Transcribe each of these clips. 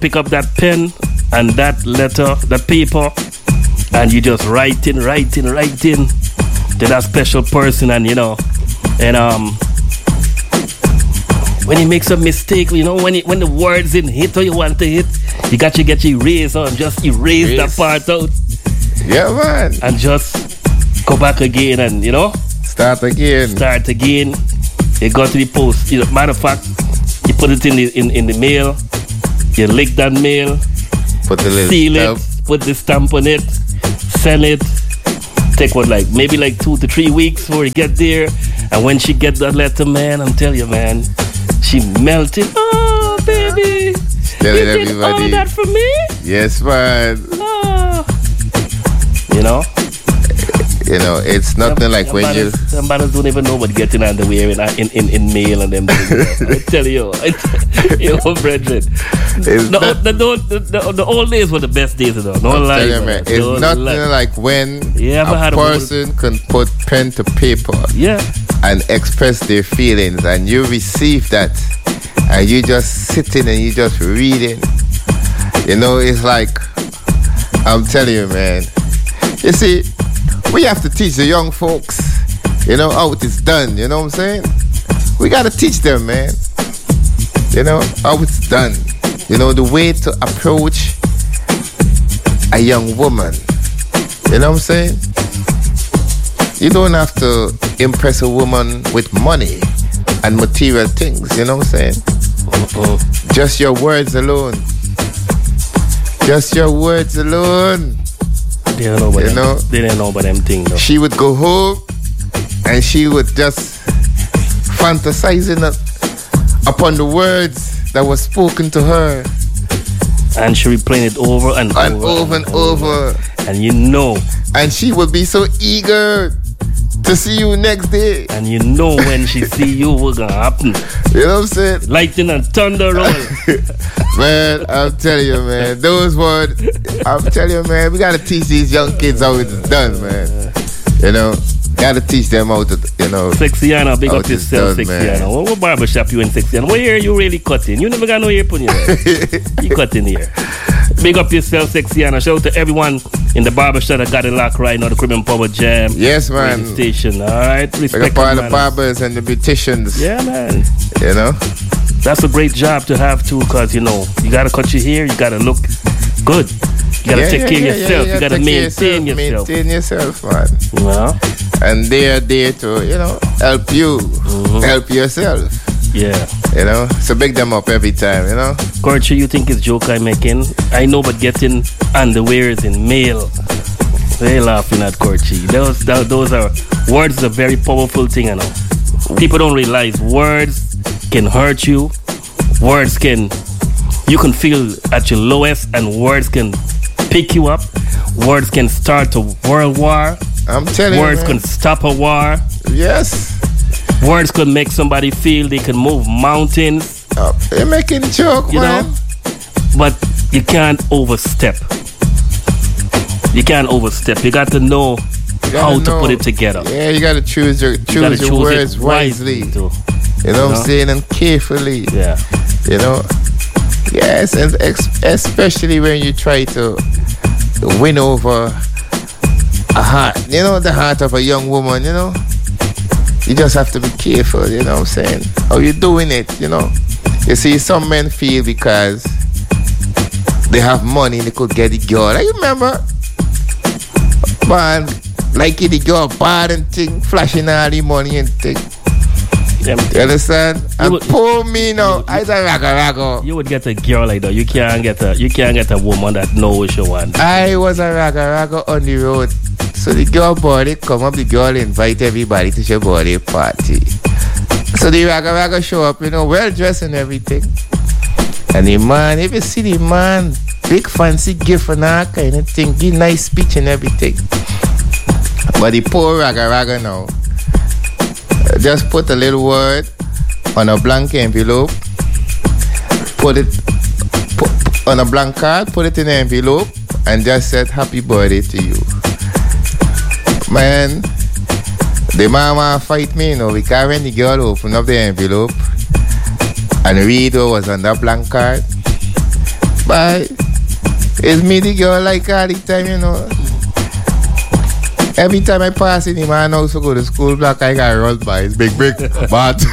pick up that pen and that letter, that paper, and you just write in to that special person, and when he makes a mistake, when the words didn't hit or you want to hit, you got to get your eraser and just erase that part out. Yeah, man. And just go back again and, start again. You go to the post. Matter of fact, you put it in the mail. You lick that mail. Put the seal it. Put the stamp on it. Send it. Take maybe 2 to 3 weeks before you get there. And when she get that letter, man, I'm telling you, man, she melted. Oh, baby. Telling you did all that for me? Yes, man. Oh. It's nothing like when you... Somebody don't even know what getting underwear in mail and them things. I tell you, brethren. The old days were the best days, though. No lie. Man, it's nothing like when a person can put pen to paper and express their feelings, and you receive that, and you just sitting and you just reading. It's like, I'm telling you, man. You see, we have to teach the young folks, how it is done. You know what I'm saying? We got to teach them, man. How it's done. The way to approach a young woman. You know what I'm saying? You don't have to impress a woman with money and material things. You know what I'm saying? Just your words alone. Just your words alone. They don't know about them things, though. She would go home and she would just fantasizing upon the words that were spoken to her. And she would playing it over and over. And And she would be so eager to see you next day. And when she see you, what's going to happen. You know what I'm saying? Lightning and thunder roll. Man, I'm telling you, man. Those words, I'm telling you, man, we got to teach these young kids how it's done, man. Got to teach them how to, Sexiana, big up yourself, Sexiana. What barbershop you in, Sexiana? What hair you really cutting? You never got no hair put in your head. You cutting here. Big up yourself, Sexiana. Shout out to everyone in the barbershop that got it locked right now, the Caribbean Power Jam. Yes, man. Station, all right? Respect all the barbers and the beauticians. Yeah, man. That's a great job to have, too, because, you got to cut your hair, you got to look good. You got to take care of yourself. You got to maintain yourself. Maintain yourself, man. And they are there to, help you. Help yourself. Yeah. So big them up every time, Courtship, you think it's joke I'm making? I know, but getting underwears in mail. They're laughing at courtship. Those are words, a very powerful thing, People don't realize words can hurt you. You can feel at your lowest, and words can pick you up. Words can start a world war. I'm telling you, words can stop a war. Yes. Words could make somebody feel they can move mountains. They're making joke, man. But you can't overstep. You got to know how to put it together. Yeah, you got to choose your words wisely. Too. You know what I'm saying? And carefully. Yeah. Yes, and especially when you try to win over a heart. The heart of a young woman, You just have to be careful, you know what I'm saying? How you doing it, You see, some men feel because they have money, they could get the girl. I remember, man, like the girl bad and thing, flashing all the money and thing. You understand? And poor me now, I say raga. You would get a girl like that. You can't get a woman that knows what she wants. I was a raga on the road. So the girl body come up, the girl invite everybody to her birthday party. So the raga show up, well dressed and everything. And the man, if you see the man, big fancy gift and all kind of thing, give nice speech and everything. But the poor raga now, just put a little word on a blank envelope, put it on a blank card, put it in an envelope, and just said happy birthday to you. Man, the mama fight me, because when the girl opened up the envelope and read what was on that blank card, But it's me the girl like all the time, you know. Every time I pass in my house to go to school block, I got rolled by his big but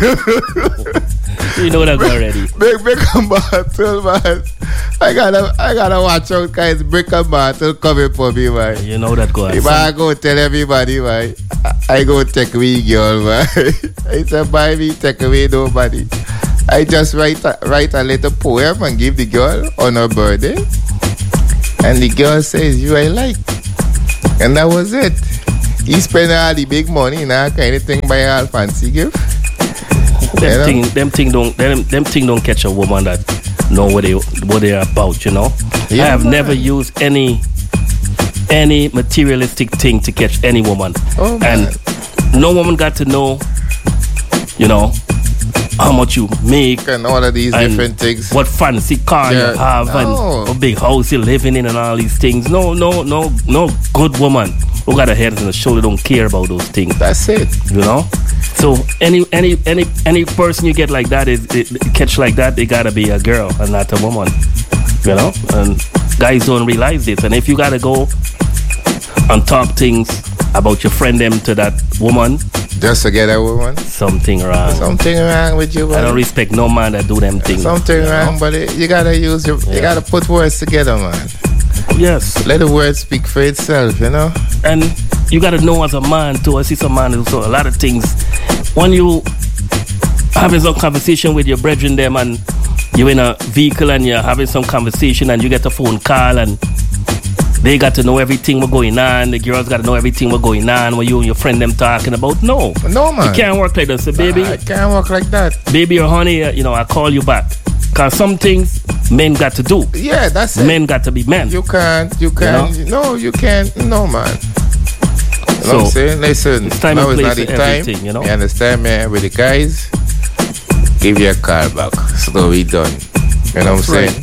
you know that already. Big battle, man. I gotta watch out, guys. Brick and battle coming for me, man. You know that going. If I go tell everybody, man, I go take away girl, man. I said, buy me, take away nobody. I just write a little poem and give the girl on her birthday. And the girl says, you I like. And that was it. He spent all the big money in that kind of thing, buy all fancy gift. Them thing don't catch a woman that know what they're about, you know. Yeah, I have never used any materialistic thing to catch any woman. Oh, and no woman got to know, you know, how much you make and all of these different things. What fancy car you have and what big house you're living in and all these things. No good woman who got her head on the shoulder don't care about those things. That's it. You know? So any person you get like that catch like that, they gotta be a girl and not a woman. You know? And guys don't realize this. And if you gotta go and talk things about your friend them to that woman, just to get a woman, something wrong. Something wrong with you, buddy. I don't respect no man that do them things. Something wrong, buddy. You gotta use you gotta put words together, man. Yes. Let the word speak for itself, you know. And you gotta know as a man too. I see some man who do a lot of things. When you having some conversation with your brethren them and you're in a vehicle and you're having some conversation and you get a phone call and they got to know everything what's going on. The girls got to know everything what's going on. What you and your friend them talking about. No, man. It can't work like that. So, baby, it can't work like that. Baby or honey, you know, I call you back. Because some things men got to do. Yeah, that's it. Men got to be men. You can't. You know? No, you can't. No, man. You know what I'm saying? Listen, it's time now and is place not the for time. everything, you know? You understand, man? With the guys, give you a call back. So we done. You know what I'm saying?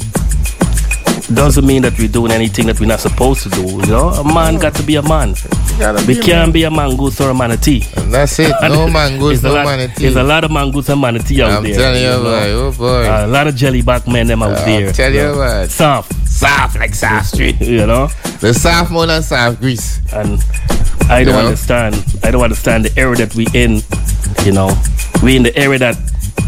Doesn't mean that we're doing anything that we're not supposed to do. You know, a man got to be a man. We can't be a mangoose or a manatee. And that's it. No mangoose, no manatee. There's a lot of mangoose and manatee out there. I'm telling you, boy. Oh boy. A lot of jellyback men them out there. I'm telling you what. Soft like soft street. You know, the soft more than soft grease. And I don't understand the era that we in. You know, we in the era that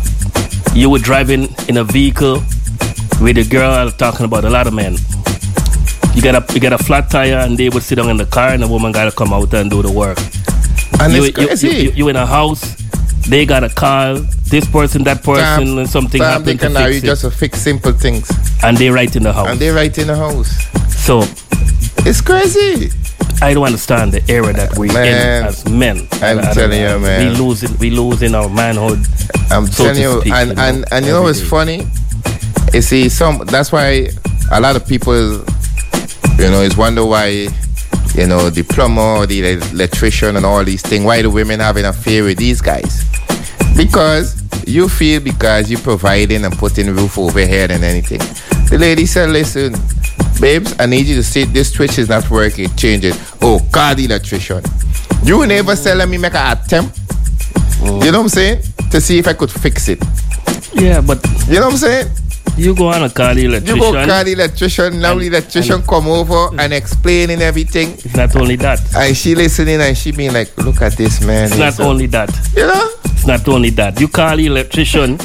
you were driving in a vehicle with a girl talking about a lot of men. You get a flat tire and they would sit down in the car and the woman gotta come out and do the work. And it's crazy. You in a house, they gotta call this person, that person, and something happened to fix it. Just to fix simple things. And they right in the house. So it's crazy. I don't understand the era that we're in as men. I'm telling you, man. We losing our manhood. I'm telling you, and you know what's funny? You see, that's why a lot of people, you know, is wonder why, you know, the plumber or the electrician and all these things, why the women have an affair with these guys. Because you feel because you're providing and putting roof over your head and anything. The lady said, listen, babes, I need you to see this switch is not working, change it. Oh, call the electrician. You never tell me make an attempt, you know what I'm saying, to see if I could fix it. Yeah, but you know what I'm saying? You go on and call the electrician. You go call the electrician. Now the electrician come over and explaining everything. It's not only that. And she listening and she being like, look at this, man. It's not only that. You know? It's not only that. You call the electrician.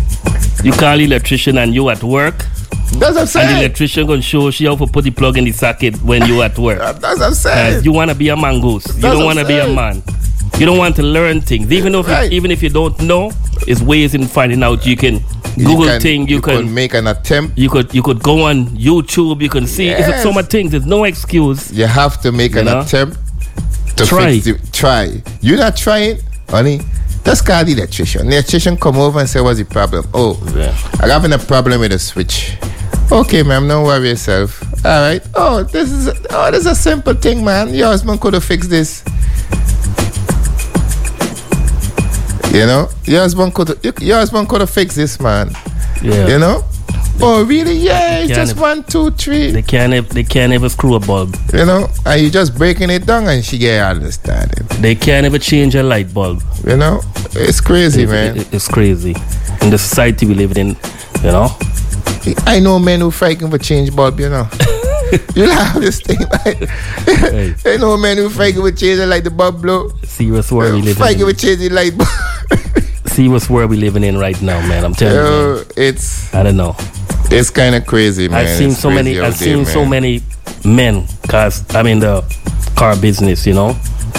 And you at work. That's what I'm saying. And the electrician gonna show she how to put the plug in the socket when you at work. That's what I'm saying. You wanna be a mongoose. You don't wanna be a man. You don't want to learn things. Even if you don't know, it's ways in finding out. You can Google things. You can make an attempt. You could go on YouTube. You can see. It's so much things. There's no excuse. You have to make an attempt to fix it. Try. You're not trying, honey. Just call the electrician. The electrician come over and say, what's the problem? Oh, I'm having a problem with the switch. Okay, ma'am, don't worry yourself. All right. Oh, this is a simple thing, man. Your husband could have fixed this. You know, your husband could have fixed this, man. Yeah. You know. Oh, really? Yeah, it's just 1, 2, 3. They can't ever screw a bulb. You know, and you just breaking it down and she get understanding. They can't ever change a light bulb. You know, it's crazy, man. It's crazy in the society we live in. You know, I know men who fighting for change bulb, you know. You have this thing, like, hey. I know men who fighting with change like the bulb blow. See what's where we living fighting with changing light bulb. See what's where we living in right now, man. I'm telling you, man. It's, I don't know. It's kind of crazy, man. I've seen so many men, cause I'm in the car business, you know.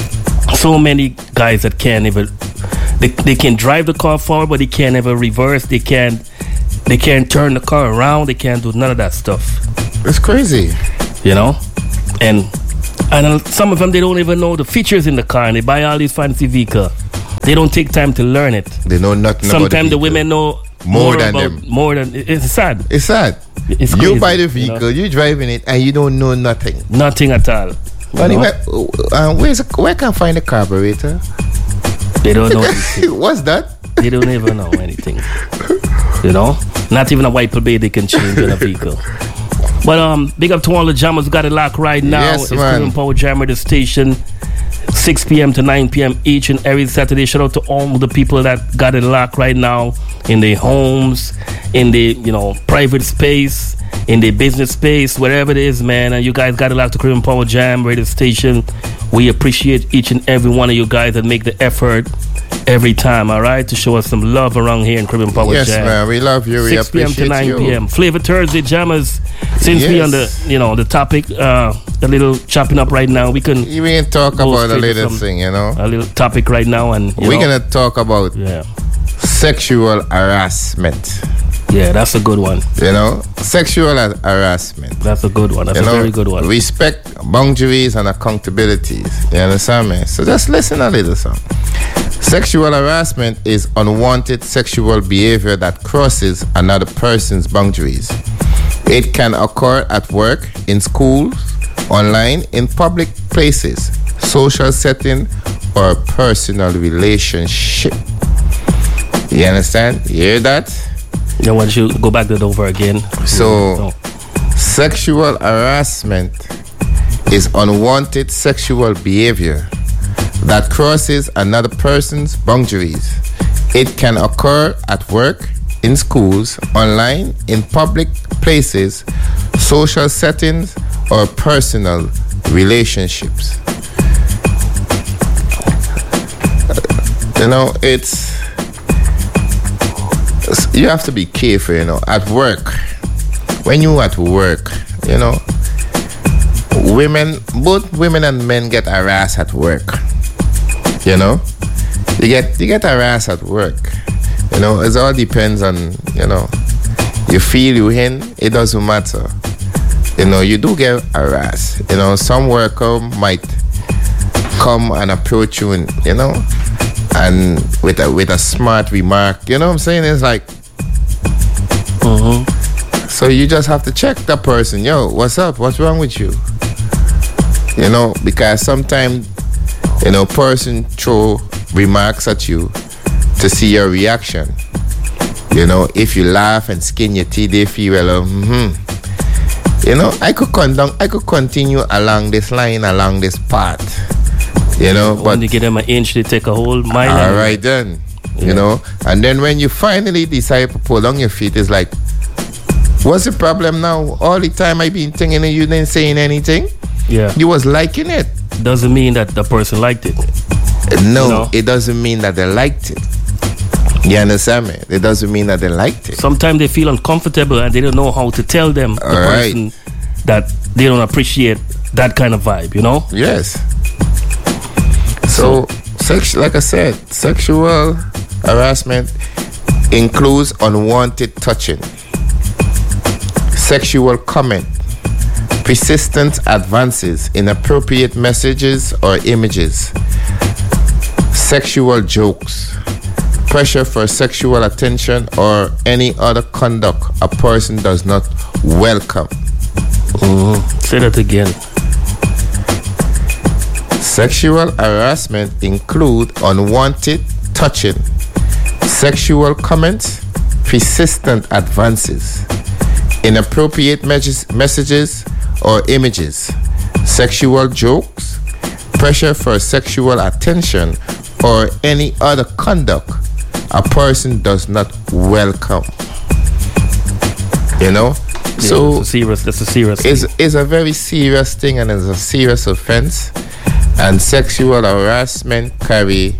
So many guys that can't even, they can drive the car forward, but they can't ever reverse. They can't turn the car around. They can't do none of that stuff. It's crazy, you know. And some of them, they don't even know the features in the car, and they buy all these fancy vehicles. They don't take time to learn it. They know nothing. Sometimes the women know more than them. It's sad. It's sad. It's crazy, you buy the vehicle, you driving it, and you don't know nothing. Nothing at all. Anyway, where can I find the carburetor? They don't know anything. What's that? They don't even know anything. You know, not even a wiper bay they can change in a vehicle. But big up to all the jammers who got it locked right now. Yes, it's Premium Power Jam Radio Station, 6 p.m. to 9 p.m. each and every Saturday. Shout out to all the people that got it locked right now in their homes, in the private space, in their business space, wherever it is, man. And you guys got it locked to Premium Power Jam Radio Station. We appreciate each and every one of you guys that make the effort every time, all right, to show us some love around here in Caribbean Power Yes, Jam. Yes, man, we love you. We 6 p.m. to 9 p.m. Flavor Thursday Jammers. Since we on the topic, a little chopping up right now, we can talk about a little thing, a little topic right now, and we're gonna talk about sexual harassment. Yeah, that's a good one. Sexual harassment. That's a good one. That's a very good one. Respect, boundaries, and accountabilities. You understand me? So just listen a little something. Sexual harassment is unwanted sexual behavior that crosses another person's boundaries. It can occur at work, in schools, online, in public places, social setting, or personal relationship. You understand? You hear that? I want you to go back that over again. So, sexual harassment is unwanted sexual behavior that crosses another person's boundaries. It can occur at work, in schools, online, in public places, social settings, or personal relationships. You have to be careful, at work. When you at work, both women and men get harassed at work. You get harassed at work. It all depends on, you feel you in, it doesn't matter. You do get harassed. Some worker might come and approach you and, and with a smart remark, you know what I'm saying? It's like, so you just have to check that person. Yo, what's up? What's wrong with you? Because sometimes, person throw remarks at you to see your reaction. If you laugh and skin your teeth, they feel I could continue along this line, along this path. But when you get them an inch, they take a whole mile. All right then, and then when you finally decide to pull on your feet, it's like, what's the problem now? All the time I been thinking and you didn't saying anything. Yeah, you was liking it. Doesn't mean that the person liked it. No, it doesn't mean that they liked it. You understand me? It doesn't mean that they liked it. Sometimes they feel uncomfortable and they don't know how to tell them, the person, that they don't appreciate that kind of vibe, Yes. So like I said, sexual harassment includes unwanted touching, sexual comment, persistent advances, inappropriate messages or images, sexual jokes, pressure for sexual attention, or any other conduct a person does not welcome. Say that again. Sexual harassment include unwanted touching, sexual comments, persistent advances, inappropriate messages or images, sexual jokes, pressure for sexual attention, or any other conduct a person does not welcome. You know? Yeah, so that's a serious thing. It's a very serious thing, and it's a serious offense. And sexual harassment carry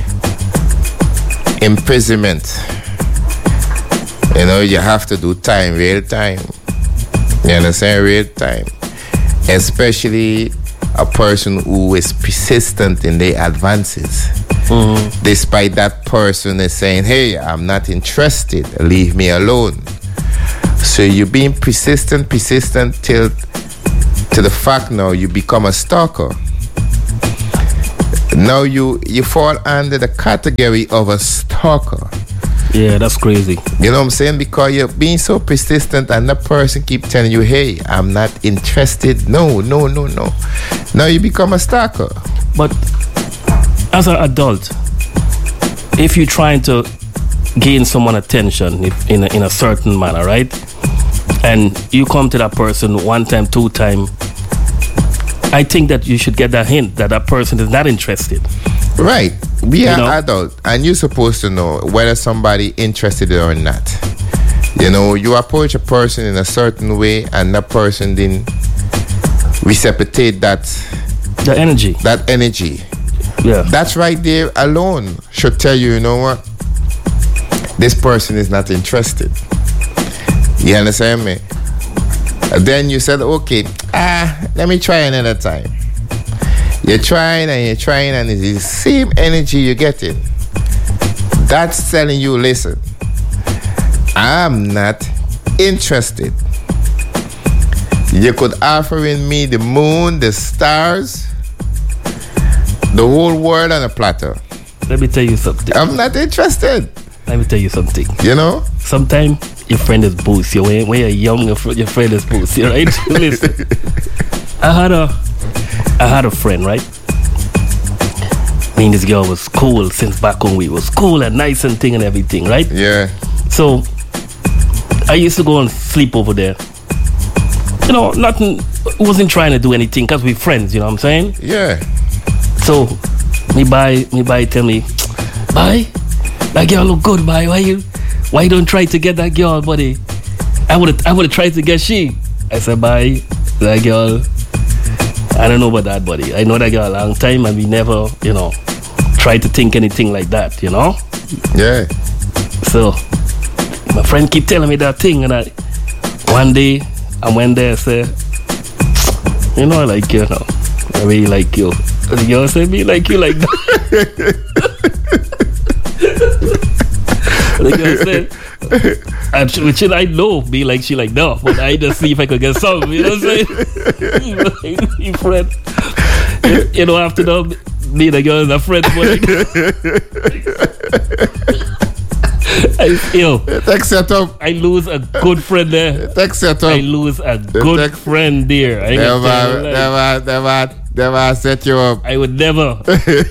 imprisonment. You know, you have to do time, real time. You understand? Real time. Especially a person who is persistent in their advances. Mm-hmm. Despite that person is saying, hey, I'm not interested, leave me alone. So you're being persistent till to the fact now you become a stalker. Now you fall under the category of a stalker. Yeah, that's crazy. You know what I'm saying? Because you're being so persistent and that person keep telling you, hey, I'm not interested. No. Now you become a stalker. But as an adult, if you're trying to gain someone's attention in a certain manner, right? And you come to that person one time, two time, I think that you should get that hint that that person is not interested. Right. We are adults, and you're supposed to know whether somebody interested or not. You know, you approach a person in a certain way, and that person didn't reciprocate that energy. That energy. Yeah. That's right there alone should tell you, you know what? This person is not interested. You understand me? Then you said, okay, let me try another time. You're trying, and it's the same energy you're getting. That's telling you, listen, I'm not interested. You could offer in me the moon, the stars, the whole world on a platter. Let me tell you something. I'm not interested. Let me tell you something. You know? Sometimes your friend is boosty. When you're young, your friend is boosty, right? Listen, I had a friend, right? Me and this girl was cool since back when we was cool and nice and thing and everything, right? Yeah. So I used to go and sleep over there. You know, wasn't trying to do anything because we're friends, you know what I'm saying? Yeah. So me buy tell me, bye, that girl look good, bye. Why you don't try to get that girl, buddy? I would have tried to get she. I said, bye, that girl. I don't know about that, buddy. I know that girl a long time, and we never, you know, tried to think anything like that, you know? Yeah. So my friend keep telling me that thing, and one day I went there and said, you know, like, you know, I really like you. And the girl said, me like you like that. The girl said, which I know be like she like that, but I just see if I could get some, you know what I'm saying? Friend. You know, after that, me and the girl is a friend, I lose a good friend there. I lose a good friend there. Never set you up. I would never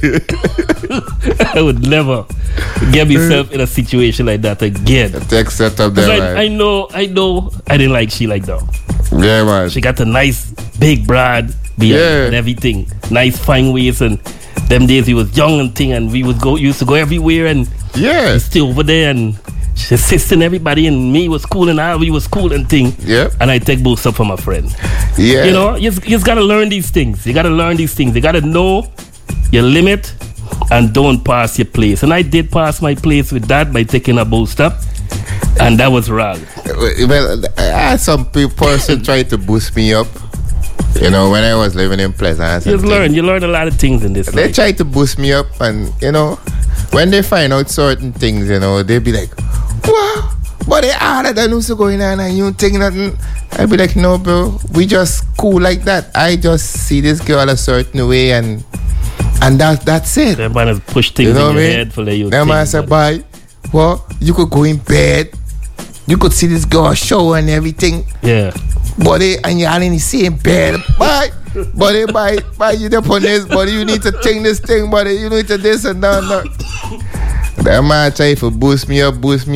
get myself in a situation like that again. Tech set up there, I know I didn't like she like that. Yeah, man. She got a nice big broad beard and everything. Nice fine waist, and them days he was young and thing, and we used to go everywhere, and he's still over there, and she assisting everybody, and me was cool, and we was cool and thing. Yeah. And I take boosts up for my friend. Yeah. You know, you just gotta learn these things. You gotta know your limit and don't pass your place. And I did pass my place with that by taking a boost up, and that was wrong. Well, I had some person try to boost me up. You know, when I was living in Pleasant. You learn a lot of things in this. They try to boost me up, and you know, when they find out certain things, you know, they be like, wow, but they harder than what's going on, and you don't think nothing. I be like, no, bro, we just cool like that. I just see this girl a certain way, and that's it. That man has pushed things in your head for you. That man said, bye. Well, you could go in bed, you could see this girl show and everything. Yeah. Buddy, and you're all in the same bed. Bye. Buddy, bye. You upon this, buddy. You need to think this thing, buddy. You need to this and that. That man try to boost me up.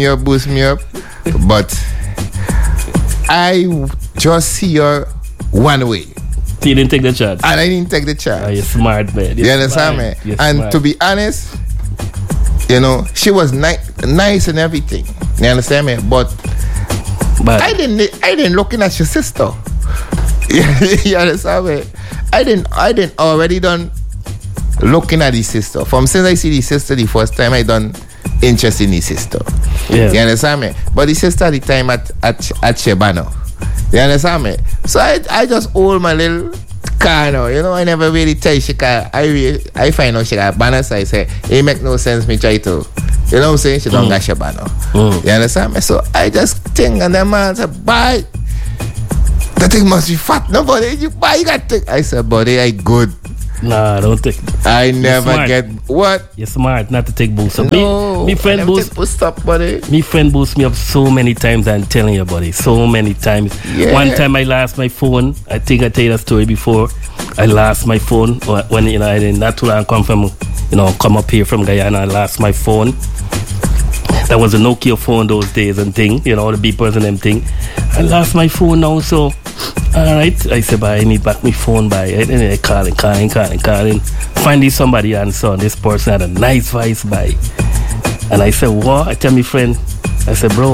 But I just see her one way. So you didn't take the chance? And I didn't take the chance. Oh, you're smart, man. You understand me? And smart. To be honest, you know, she was nice and everything. You understand me? But But I didn't looking at your sister. You understand me? I didn't already done looking at his sister. From since I see the sister the first time, I done interest in his sister. Yeah. You understand me? But the sister at the time at Shebano. You understand me? So I just hold my little car now. You know, I never really tell she car. I find out she got banner, so I say, it make no sense me try to. You know what I'm saying? She don't got Shebano. You understand me? So I just think, and the man said, bye. That thing must be fat. Nobody, you got to. I said, buddy, I good. Nah, don't take. I never get what? You're smart not to take boost. So no, me friend boost up, buddy. Me friend boost me up so many times. I'm telling you, buddy, so many times. Yeah. One time I lost my phone. I think I tell you that story before. I lost my phone when I didn't not too long come up here from Guyana. I lost my phone. That was a Nokia phone those days and thing. The beepers and them thing. I lost my phone now, so. Alright, I said, I need back my phone by. And I calling. Finally, somebody answered. This person had a nice voice by. And I said, what? I tell my friend, I said, bro,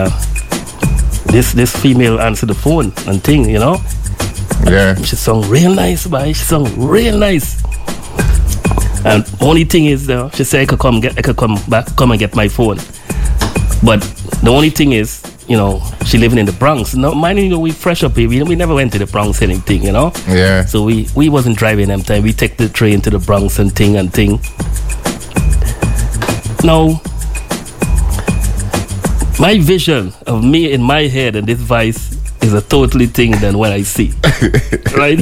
this female answered the phone and thing, Yeah. She sung real nice, by. She sung real nice. And only thing is, she said I could come and get my phone. But the only thing is, she living in the Bronx. No, mind we fresh up here. We never went to the Bronx anything, Yeah. So we wasn't driving them time. We take the train to the Bronx and thing. Now, my vision of me in my head and this vice is a totally thing than what I see. Right?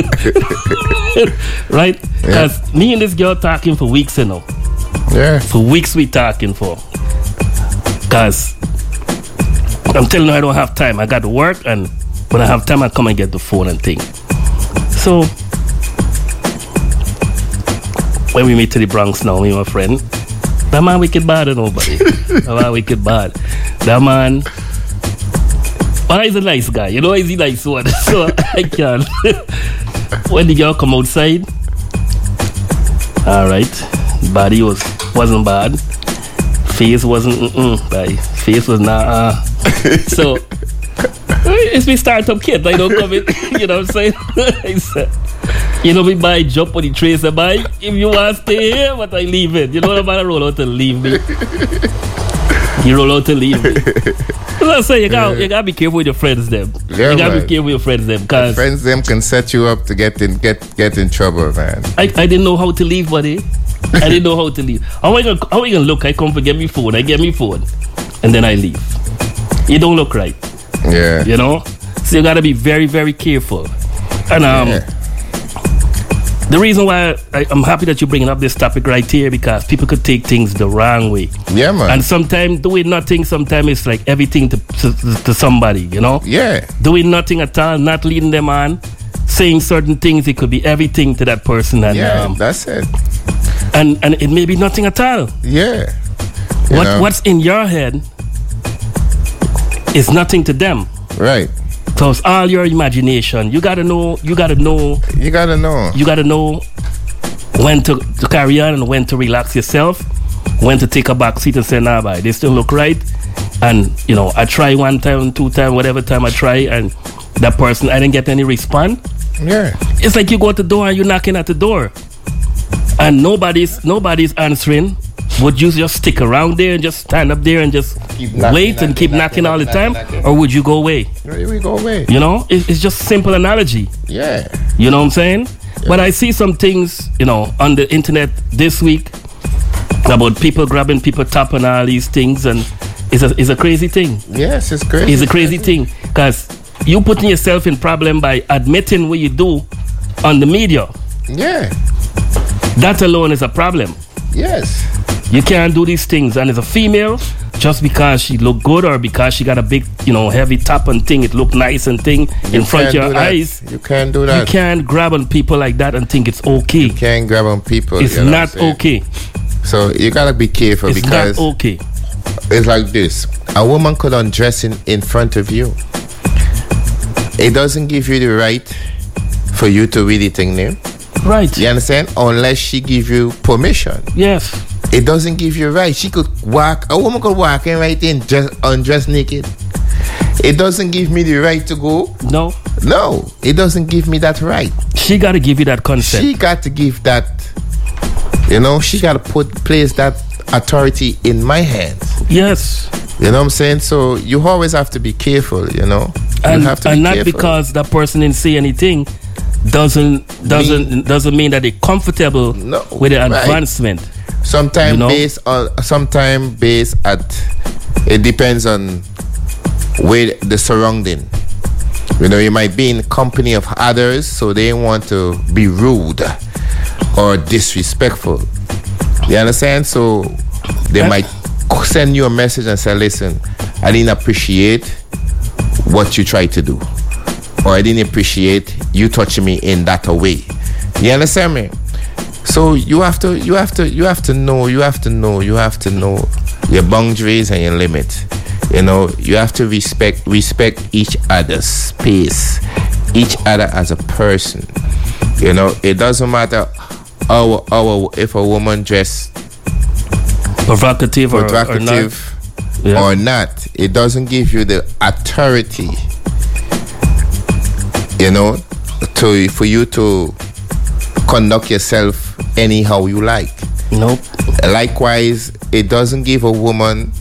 Right? Because me and this girl talking for weeks, Yeah. For weeks we talking for. Because I'm telling her I don't have time. I got to work, and when I have time, I come and get the phone and thing. So, when we meet to the Bronx now, me and my friend, that man wicked bad, nobody. That man wicked bad. That man, well, he's a nice guy. He's a nice one. So, I can't. When the girl come outside, all right, body wasn't bad. Face wasn't, face was not, So, it's me startup kid. I don't come in, you know what I'm saying? I said, we buy jump on the trace I buy. If you want to stay here, but I leave it. You know what I'm about to roll out and leave me. You roll out and leave me. So I say, you gotta be careful with your friends, them. Yeah, you gotta be careful with your friends, them. Cause friends, them can set you up to get in trouble, man. I didn't know how to leave, buddy. I didn't know how to leave. How are you gonna look? I come to get me phone. I get me phone, and then I leave. You don't look right. Yeah. So you gotta be very, very careful. And the reason why I'm happy that you're bringing up this topic right here, because people could take things the wrong way. Yeah, man. And sometimes doing nothing, sometimes it's like everything to somebody. Yeah. Doing nothing at all, not leading them on, saying certain things, it could be everything to that person. And that's it. And it may be nothing at all. Yeah. What's in your head is nothing to them. Right. So it's all your imagination. You gotta know when to carry on and when to relax yourself, when to take a back seat and say, nah, bye, this still look right. And I try one time, two time, whatever time I try, and that person, I didn't get any response. Yeah. It's like you go to the door and you're knocking at the door, and nobody's answering. Would you just stick around there and just stand up there and just keep knocking all the time? Or would you go away? We go away. It's just simple analogy. Yeah. You know what I'm saying? Yeah. But I see some things, on the internet this week about people grabbing people top and all these things, and it's a crazy thing. Yes, it's crazy. It's a crazy thing, because you putting yourself in problem by admitting what you do on the media. Yeah. That alone is a problem. Yes. You can't do these things. And as a female, just because she look good or because she got a big, heavy top and thing, it look nice and thing in front of your eyes. You can't do that. You can't grab on people like that and think it's okay. You can't grab on people. It's not okay. So you gotta be careful, because it's not okay. It's like this. A woman could undress in front of you. It doesn't give you the right for you to read it in there. Right. You understand? Unless she give you permission. Yes. It doesn't give you right. A woman could walk in right in, just undressed naked. It doesn't give me the right to go. No, it doesn't give me that right. She got to give you that consent. She got to give that. She got to place that authority in my hands. Yes. You know what I'm saying? So you always have to be careful. You have to be not careful. Because that person didn't say anything doesn't mean that they're comfortable with the advancement. Sometimes based at it depends on where the surrounding. You might be in company of others, so they want to be rude or disrespectful. You understand? So they might send you a message and say, listen, I didn't appreciate what you tried to do, or I didn't appreciate you touching me in that way. You understand me? So you have to know your boundaries and your limits. You have to respect each other's space, each other as a person. It doesn't matter if a woman dressed provocative or not. It doesn't give you the authority, for you to conduct yourself anyhow you like. Nope. Likewise, it doesn't give a woman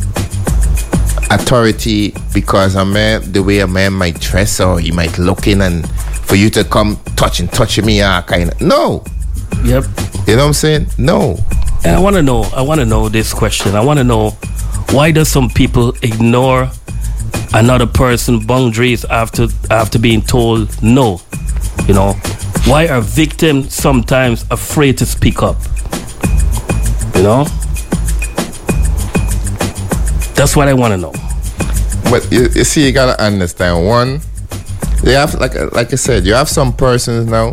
authority because the way a man might dress or he might look in, and for you to come touching me, kind of. No. Yep. You know what I'm saying? No. And I want to know this question. I want to know, why does some people ignore another person's boundaries after being told no? Why are victims sometimes afraid to speak up? That's what I want to know. But you see, you gotta understand. One, you have like I said, you have some persons now.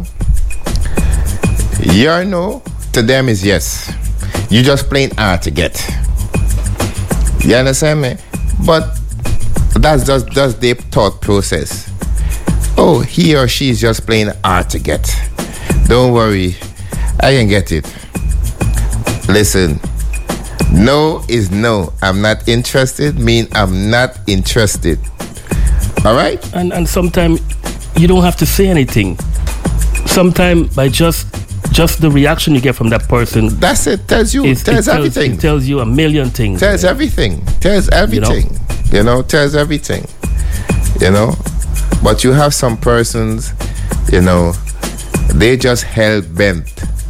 Your no to them is yes. You just plain hard to get. You understand me? But that's just their thought process. Oh, he or she is just plain hard to get. Don't worry, I can get it. Listen, no is no. I'm not interested mean I'm not interested. All right? And sometimes you don't have to say anything. Sometimes by just the reaction you get from that person. That's it. Tells everything. It tells you a million things. Tells everything. Tells everything. Tells everything. But you have some persons, they just hell bent.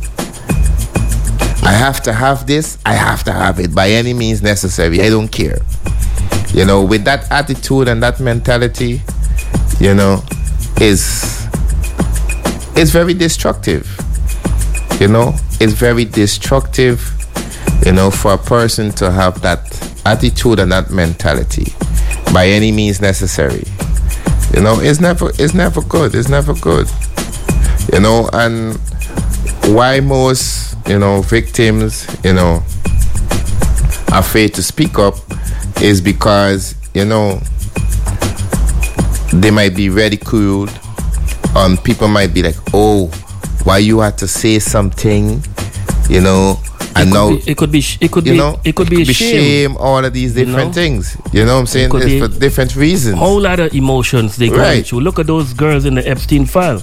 I have to have this. I have to have it by any means necessary. I don't care. With that attitude and that mentality, it's very destructive. It's very destructive, for a person to have that attitude and that mentality by any means necessary. It's never good. It's never good. And why most, victims, are afraid to speak up is because, they might be ridiculed, and people might be like, oh, why you had to say something, and it could be shame, all of these different things. You know what I'm saying? It's for different reasons. Whole lot of emotions they go through. Look at those girls in the Epstein file.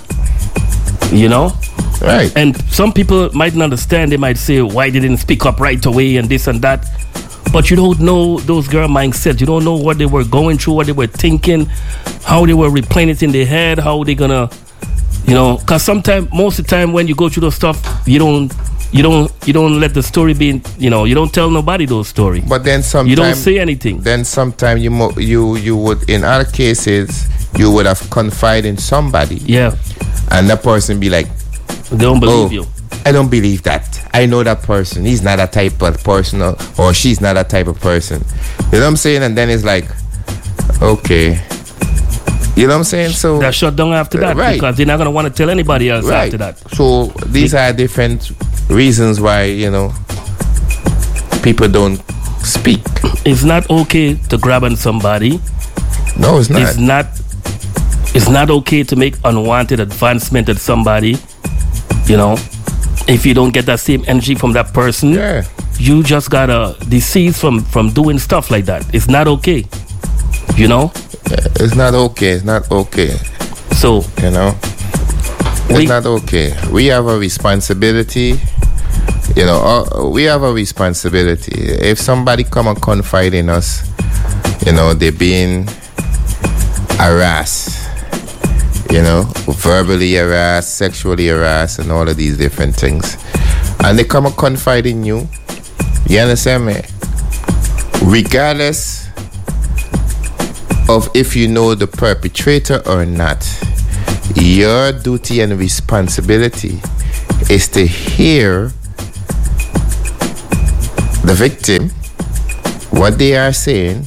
Right. And some people mightn't understand. They might say, why they didn't speak up right away and this and that. But you don't know those girl mindsets. You don't know what they were going through, what they were thinking, how they were replaying it in their head, how they gonna, because most of the time when you go through those stuff, you don't let the story be, you don't tell nobody those stories. But then sometimes you don't say anything. Then sometimes you would, in other cases, you would have confided in somebody. Yeah. And that person be like, they don't believe you. I don't believe that. I know that person. He's not that type of person, or she's not that type of person. You know what I'm saying? And then it's like, okay. You know what I'm saying? So that shut down after that, because they're not going to want to tell anybody else after that. So these are different reasons why, people don't speak. It's not okay to grab on somebody. No, it's not. It's not okay to make unwanted advancement at somebody. If you don't get that same energy from that person, you just gotta decease from doing stuff like that. It's not okay. You know? It's not okay. It's not okay. So, you know, it's not okay. We have a responsibility. You know, we have a responsibility. If somebody come and confide in us, you know, they're being harassed, you know, verbally harassed, sexually harassed, and all of these different things, and they come and confide in you, you understand me? Regardless of if you know the perpetrator or not, your duty and responsibility is to hear the victim, what they are saying,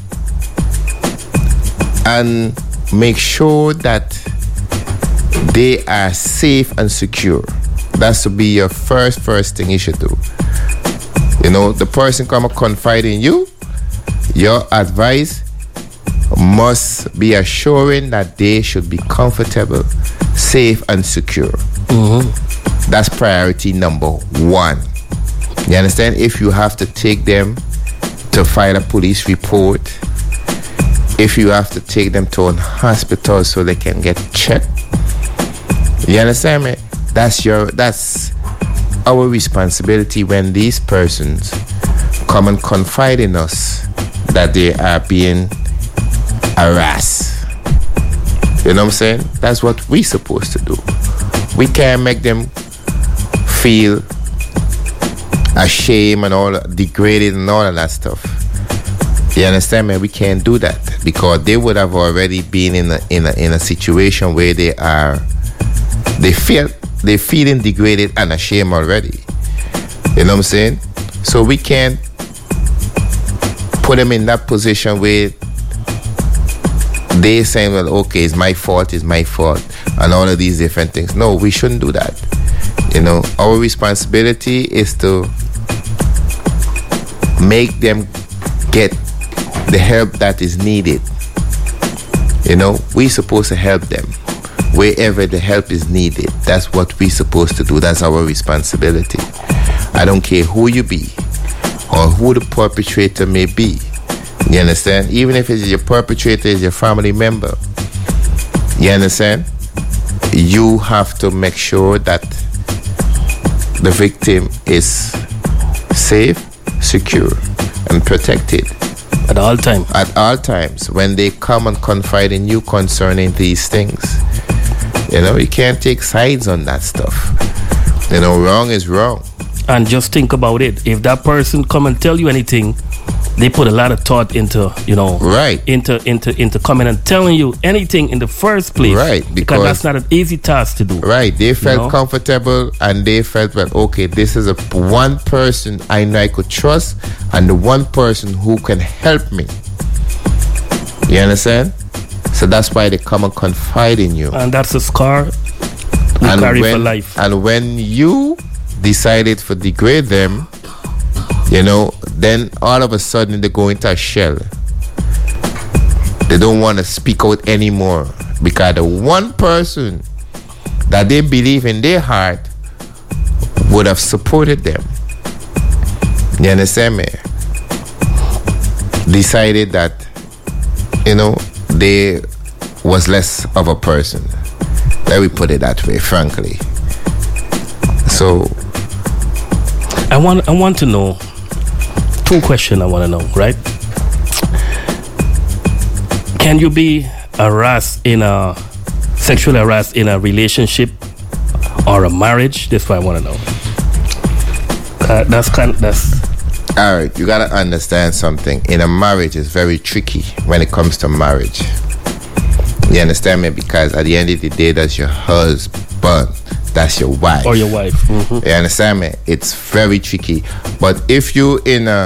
and make sure that they are safe and secure. That's to be your first thing you should do. You know, the person come and confide in you, your advice must be assuring that they should be comfortable, safe, and secure. Mm-hmm. That's priority number one. You understand? If you have to take them to file a police report, if you have to take them to a hospital so they can get checked, you understand me? That's our responsibility when these persons come and confide in us that they are being harassed. You know what I'm saying? That's what we're supposed to do. We can't make them feel ashamed and all, degraded and all of that stuff. You understand me? We can't do that because they would have already been in a situation where they're feeling degraded and ashamed already. You know what I'm saying? So we can't put them in that position where they saying, well, okay, it's my fault, and all of these different things. No, we shouldn't do that. You know, our responsibility is to make them get the help that is needed. You know, we're supposed to help them wherever the help is needed. That's what we're supposed to do. That's our responsibility. I don't care who you be or who the perpetrator may be. You understand? Even if it's your perpetrator is your family member. You understand? You have to make sure that the victim is safe, secure, and protected. At all times. At all times. When they come and confide in you concerning these things. You know, you can't take sides on that stuff. You know, wrong is wrong. And just think about it. If that person come and tell you anything, they put a lot of thought into, you know, right, into coming and telling you anything in the first place, right? Because that's not an easy task to do, right? They felt comfortable and they felt, well, okay, this is one person I know I could trust and the one person who can help me. You understand? So that's why they come and confide in you, and that's a scar we carry for life. And when you decided to degrade them, you know, then all of a sudden they go into a shell. They don't want to speak out anymore because the one person that they believe in their heart would have supported them, you understand me, decided that, you know, they was less of a person. Let me put it that way, frankly. So I want to know two questions. I want to know, right? Can you be sexually harassed in a relationship or a marriage? That's what I want to know. That's all right. You gotta understand something. In a marriage, it's very tricky when it comes to marriage. You understand me? Because at the end of the day, that's your husband. That's your wife. Or your wife. Mm-hmm. You understand me? It's very tricky. But if you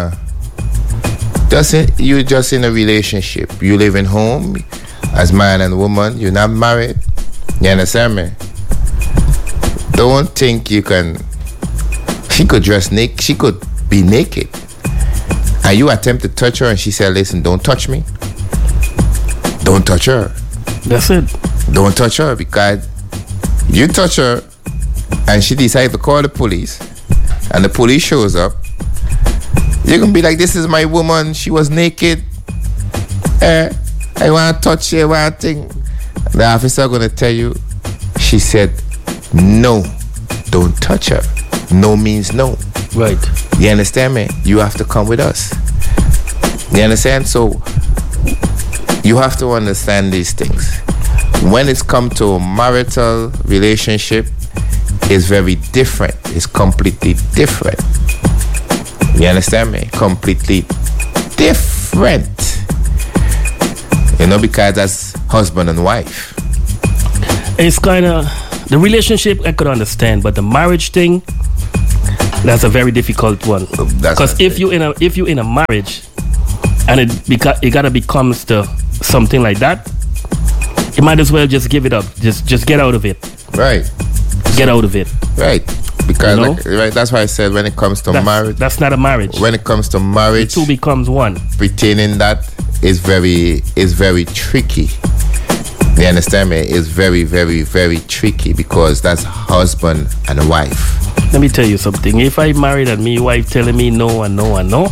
you're just in a relationship, you live in home as man and woman, you're not married. You understand me? Don't think you can. She could dress naked. She could be naked, and you attempt to touch her, and she said, "Listen, don't touch me. Don't touch her." That's it. Don't touch her, because you touch her and she decides to call the police and the police shows up, you're gonna be like, this is my woman, she was naked. I want to touch you, one thing. The officer going to tell you, she said, no, don't touch her. No means no. Right. You understand me? You have to come with us. You understand? So you have to understand these things. When it's come to a marital relationship, it's very different. It's completely different. You understand me? Completely different. You know, because that's husband and wife. It's kind of the relationship I could understand, but the marriage thing, that's a very difficult one. Because if you in a marriage and it gotta becomes to something like that, you might as well just give it up. Just get out of it. Right. Get out of it. Right. Because right, that's why I said when it comes to marriage, that's not a marriage. When it comes to marriage, the two becomes one. Retaining that is very tricky. You understand me? It's very, very, very tricky because that's husband and wife. Let me tell you something. If I married and me wife telling me no and no and no,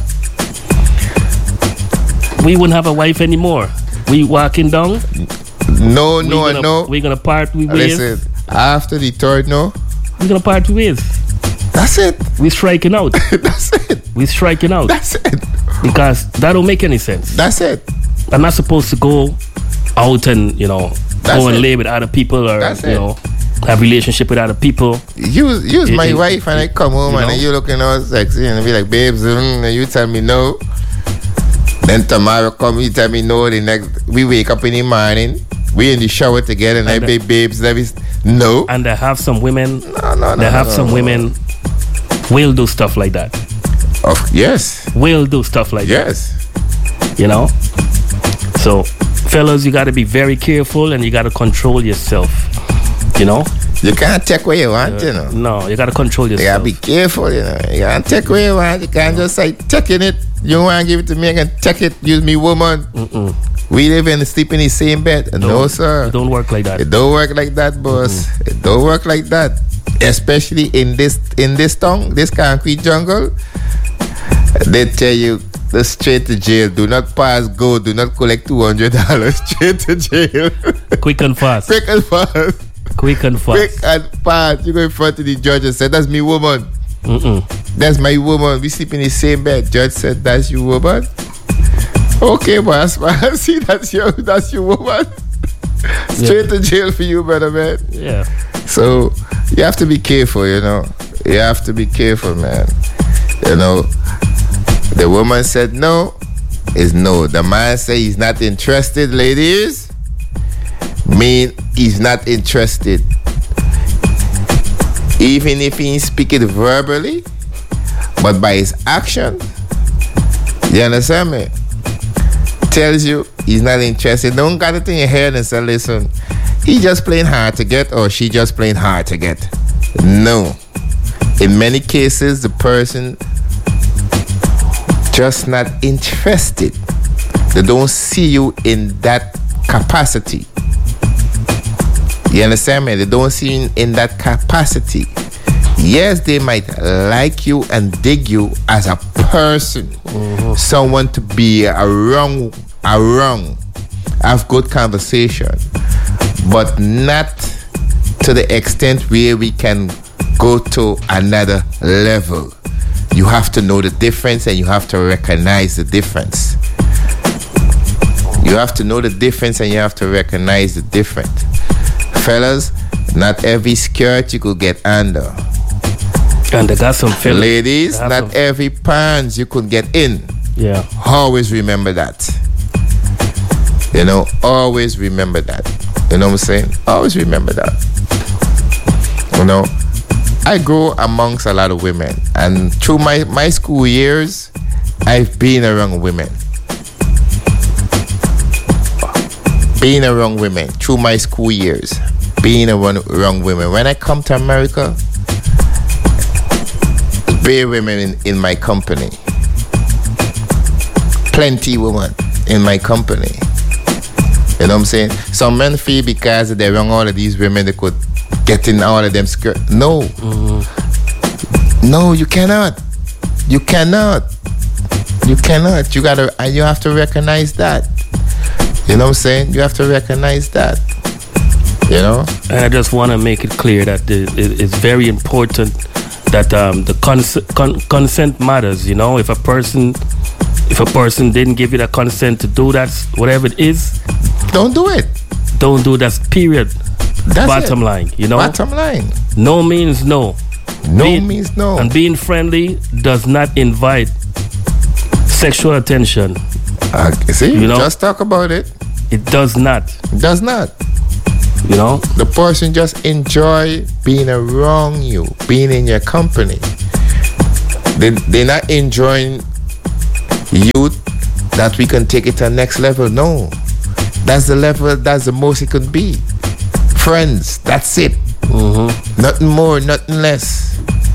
we wouldn't have a wife anymore. We walking down. No. We're gonna part ways. Listen, after the third no, we're gonna part ways. That's it. We're striking out. That's it. We're striking out. That's it. Because that don't make any sense. That's it. I'm not supposed to go out and go and lay with other people or have relationship with other people. Use my wife and I come home and you looking all sexy and be like, babes, and you tell me no. Then tomorrow come, you tell me no. The next we wake up in the morning, we in the shower together and I be babes, no. And they have some women. Some women will do stuff like that. Yes. Will do stuff like that. Yes. So, fellas, you got to be very careful and you got to control yourself. You can't take what you want, No, you got to control yourself. You got to be careful, You can't take what you want. You can't just say, taking it. You want to give it to me, I can take it. Use me, woman. Mm-mm. We live and sleep in the same bed. No, sir. It don't work like that. It don't work like that, boss. Mm-hmm. It don't work like that. Especially in this town, this concrete jungle. They tell you, straight to jail. Do not pass go. Do not collect $200. Straight to jail. Quick and fast. Quick and fast. Quick and fast. Quick and fast. You go in front of the judge and say, that's me woman. Mm-mm. That's my woman. We sleep in the same bed. Judge said, that's your woman. Okay, boss. See, that's your woman. Straight to jail for you, brother, man. Yeah. So you have to be careful, You have to be careful, man. The woman said no is no. The man said he's not interested, ladies. Mean he's not interested. Even if he speak it verbally, but by his action, you understand me? Tells you he's not interested. Don't got it in your head and say, listen, he just playing hard to get or she just playing hard to get. No. In many cases, the person just not interested. They don't see you in that capacity. You understand me? They don't see you in that capacity. Yes, they might like you and dig you as a person, someone to be around, have good conversation, but not to the extent where we can go to another level. You have to know the difference and you have to recognize the difference. You have to know the difference and you have to recognize the difference. Fellas, not every skirt you could get under. And they got some fellas. Ladies, not every pants you could get in. Yeah. Always remember that. Always remember that. You know what I'm saying? Always remember that. I grew amongst a lot of women. And through my school years, I've been around women. Being around women through my school years. Being around women. When I come to America, bare women in my company. Plenty women in my company. You know what I'm saying? Some men feel because they're around all of these women, they could get in all of them skirts. No. Mm-hmm. No, you cannot. You cannot. You have to recognize that. You know what I'm saying? You have to recognize that. You know? And I just want to make it clear that it's very important that the consent matters. You know, if a person didn't give you that consent to do that, whatever it is, don't do it. Don't do that. Period. That's bottom line. You know. Bottom line. No means no. No means no. And being friendly does not invite sexual attention. See, you know, just talk about it. It does not. It does not. You know, the person just enjoy being around you, being in your company. They're not enjoying you that we can take it to the next level. No, that's the level. That's the most it could be. Friends. That's it. Mm-hmm. Nothing more, nothing less.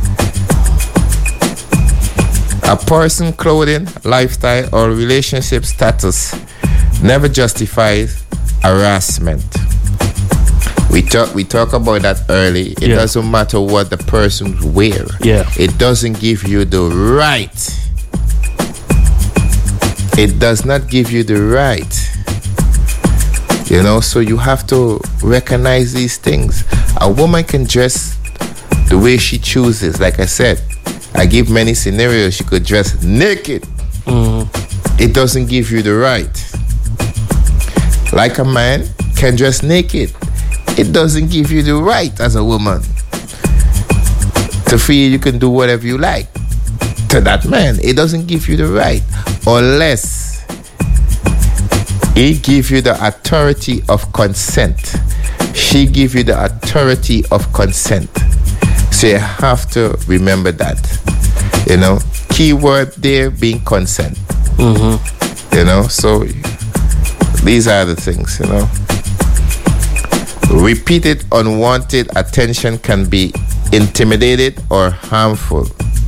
A person, clothing, lifestyle, or relationship status never justifies harassment. We talk about that early. It doesn't matter what the person wear. Yeah. It doesn't give you the right. It does not give you the right. You know, so you have to recognize these things. A woman can dress the way she chooses. Like I said, I give many scenarios. She could dress naked. Mm-hmm. It doesn't give you the right. Like a man can dress naked. It doesn't give you the right as a woman to feel you can do whatever you like to that man. It doesn't give you the right unless it gives you the authority of consent. She gives you the authority of consent. So you have to remember that. You know, key word there being consent. Mm-hmm. You know, so these are the things, you know. Repeated unwanted attention can be intimidated or harmful.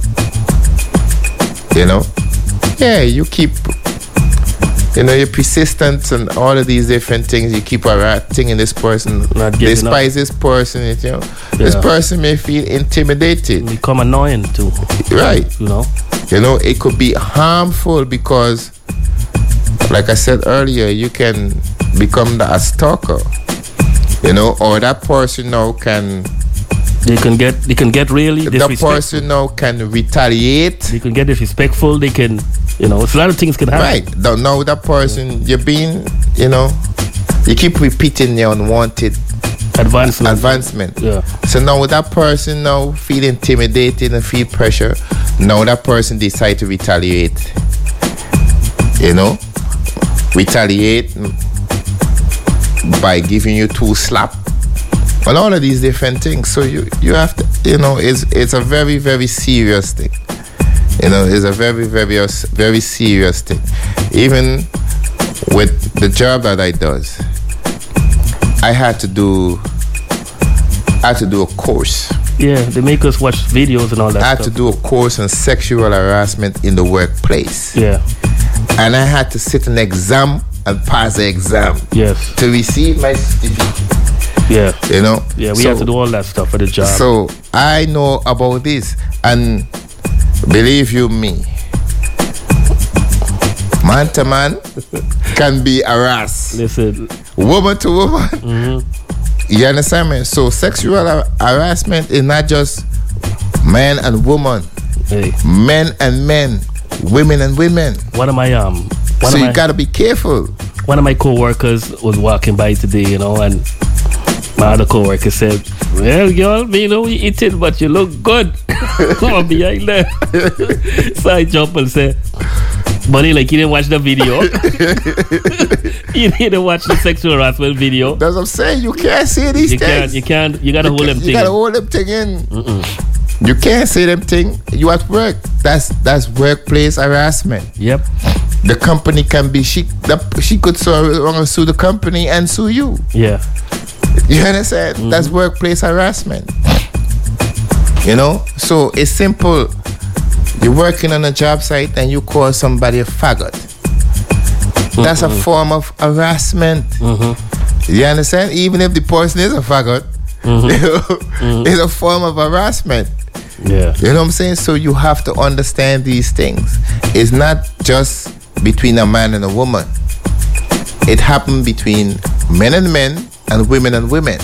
You know? Yeah, you keep, you know, you're persistent and all of these different things. You keep thinking this person, despise this person, you know. Yeah. This person may feel intimidated. Become annoying too. Right. You know? You know, it could be harmful because, like I said earlier, you can become a stalker. You know, or that person now can... They can get really disrespectful. The person now can retaliate. They can get disrespectful. They can, you know, a lot of things can happen. Right. Now that person, you're being, you know, you keep repeating your unwanted advancement. Yeah. So now that person now feel intimidated and feel pressure. Now that person decide to retaliate. You know, retaliate by giving you 2 slap and all of these different things. So you have to, you know, it's a very, very serious thing. You know, it's a very, very, very serious thing. Even with the job that I does, I had to do a course. Yeah, they make us watch videos and all that. I had to do a course on sexual harassment in the workplace. Yeah. And I had to sit an exam and pass the exam. Yes. To receive my certificate. Yeah. You know? Yeah, we have to do all that stuff for the job. So I know about this. And believe you me, man to man can be harassed. Listen. Woman to woman. Mm-hmm. You understand me? So sexual harassment is not just man and woman. Hey. Men and men. Women and women. So you gotta be careful. One of my co-workers was walking by today, you know, and my other co-worker said, "Well, girl, you know, we eating, but you look good." Come behind there. So I jump and say, "Buddy, like you didn't watch the video. You didn't watch the sexual harassment video." That's what I'm saying. You can't say these things. You gotta hold them thing. You gotta hold them thing in. You can't say them thing. You at work. That's workplace harassment. Yep. The company can be she could sue the company and sue you. Yeah. You understand? Mm-hmm. That's workplace harassment. You know? So it's simple. You're working on a job site and you call somebody a faggot. That's a form of harassment. Mm-hmm. You understand? Even if the person is a faggot, it's a form of harassment. Yeah. You know what I'm saying? So you have to understand these things. It's not just between a man and a woman. it happens between men and men and women.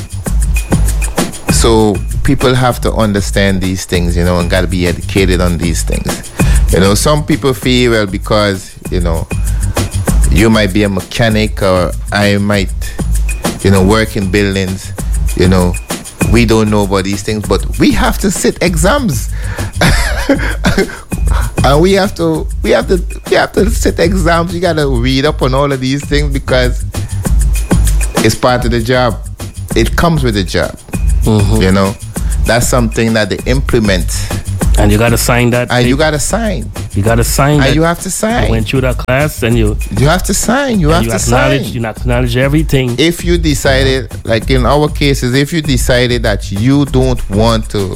So people have to understand these things, you know, and got to be educated on these things. You know, some people feel, well, because, you know, you might be a mechanic or I might, you know, work in buildings, you know, we don't know about these things, but we have to sit exams. And we have to sit exams. You got to read up on all of these things because it's part of the job. It comes with the job. You know, that's something that they implement. And you got to sign that. And you got to sign. You got to sign. And you have to sign. You went through that class and you have to sign. You have to sign. You acknowledge everything. If you decided, like in our cases, if you decided that you don't want to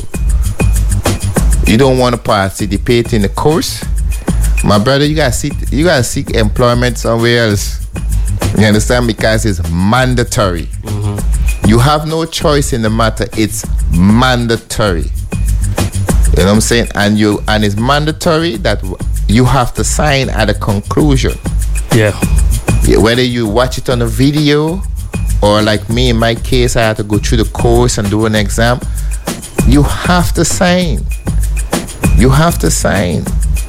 participate in the course, my brother, you gotta seek employment somewhere else. You understand? Because it's mandatory. You have no choice in the matter. It's mandatory. You know what I'm saying? And it's mandatory that you have to sign at a conclusion. Yeah. Whether you watch it on a video or like me, in my case, I had to go through the course and do an exam. You have to sign. You have to sign.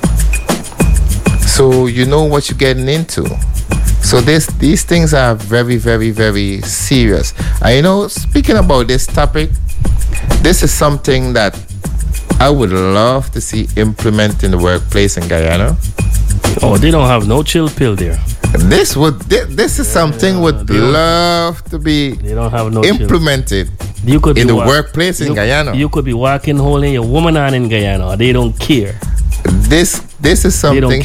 So you know what you're getting into. So these things are very, very, very serious. And you know, speaking about this topic, this is something that I would love to see implemented in the workplace in Guyana. Oh, they don't have no chill pill there. This is something would love to be implemented in the workplace in Guyana. You could be walking holding your woman on in Guyana. They don't care. This is something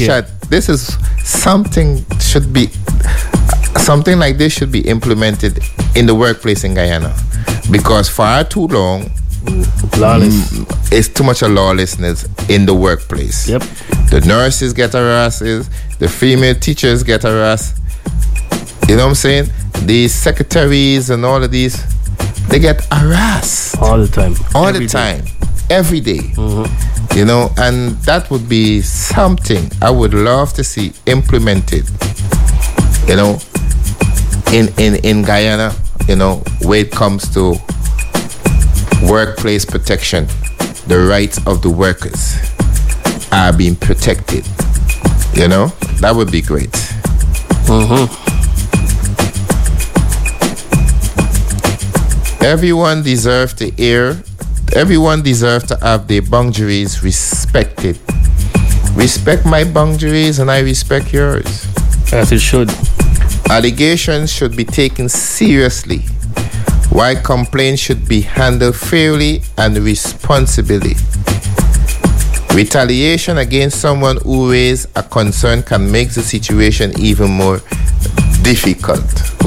something like this should be implemented in the workplace in Guyana, because far too long it's too much of lawlessness in the workplace. Yep. The nurses get harassed, the female teachers get harassed. You know what I'm saying? The secretaries and all of these, they get harassed all the time. Every day. You know, and that would be something I would love to see implemented, you know, in Guyana, you know, when it comes to workplace protection. The rights of the workers are being protected. You know, that would be great. Everyone deserves to have their boundaries respected. Respect my boundaries and I respect yours. As it should. Allegations should be taken seriously, while complaints should be handled fairly and responsibly. Retaliation against someone who raises a concern can make the situation even more difficult.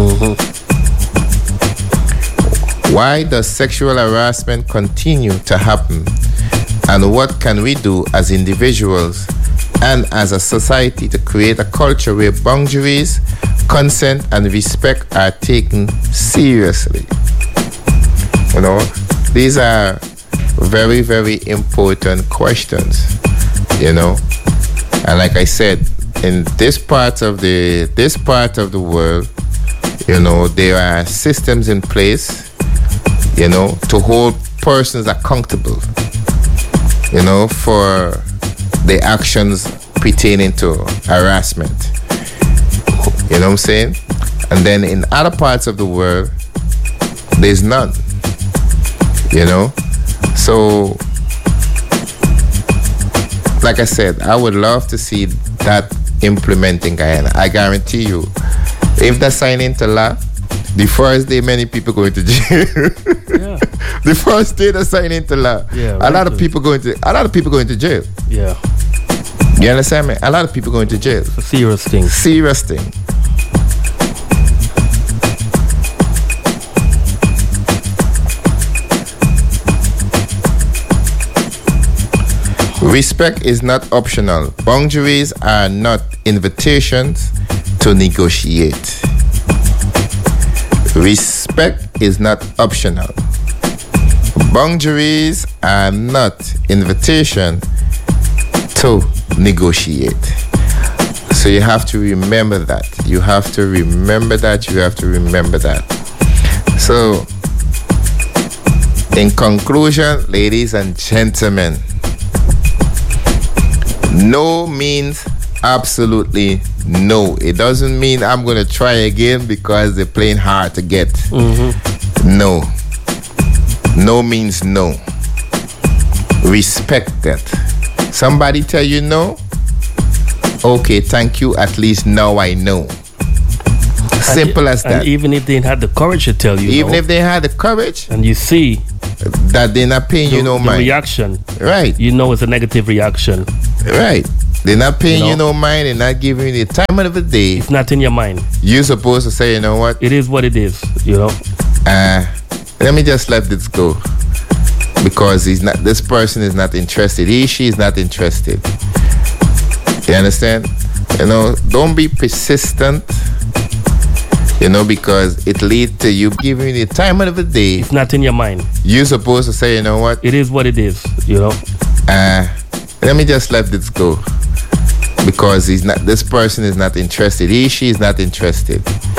Why does sexual harassment continue to happen? And what can we do as individuals and as a society to create a culture where boundaries, consent, and respect are taken seriously? You know, these are very, very important questions, you know. And like I said, in this part of the world, you know, there are systems in place, you know, to hold persons accountable, you know, for the actions pertaining to harassment. You know what I'm saying? And then in other parts of the world, there's none. You know? So, like I said, I would love to see that implemented in Guyana. I guarantee you, if that's signed into law, the first day many people go into jail. Yeah. The first day that's signed into law, a lot of people go into jail. Yeah. You understand me? A lot of people go into jail. It's a serious thing. Serious thing. Respect is not optional. Boundaries are not invitations to negotiate. Respect is not optional. Boundaries are not invitation to negotiate. So you have to remember that. You have to remember that. You have to remember that. So, in conclusion, ladies and gentlemen, no means absolutely no. It doesn't mean I'm going to try again because they're playing hard to get. No. No means no. Respect that. Somebody tell you no? Okay, thank you. At least now I know. Simple as that. And even if they had the courage to tell you even if they had the courage, and you see that they're not paying you no mind. The reaction. Right. You know it's a negative reaction. Right. They're not paying you no mind. They're not giving you the time of the day. It's not in your mind. You're supposed to say, you know what? It is what it is, you know. Let me just let this go. Because this person is not interested. She is not interested. You understand? You know, don't be persistent. You know, because it leads to you giving the time of the day. It's not in your mind. You're supposed to say, you know what? It is what it is, you know. Let me just let this go. Because this person is not interested. She is not interested.